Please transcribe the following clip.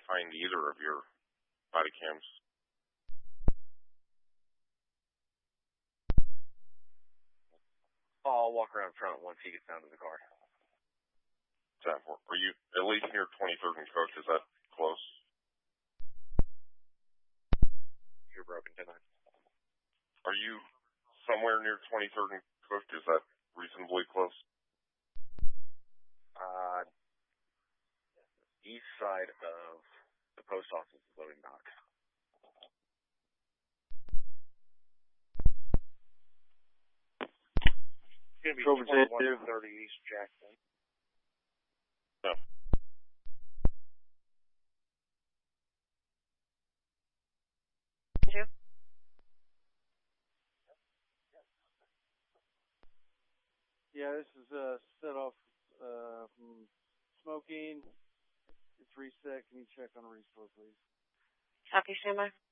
find either of your body cams. I'll walk around front once he gets down to the car. Are you at least near 23rd and Cook? Is that close? You're broken tonight. Are you somewhere near 23rd and Cook? Is that reasonably close? East side of the post office is loading dock. It's going to be 2130 East Jackson. No. Yeah, this is set off from smoking. It's reset. Can you check on a restore, please? Copy, standby.